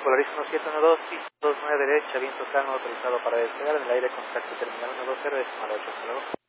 Polaris 1712, pista 29 derecha, viento plano autorizado para despegar en el aire, contacto terminal 120, decimal 8, hasta luego.